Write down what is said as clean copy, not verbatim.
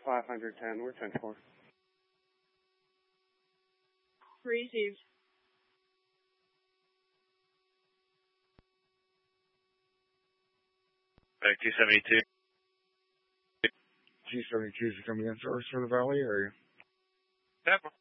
510, we're 10-4. Received. Back 272. 272 is coming in service for the Valley area. Pepper.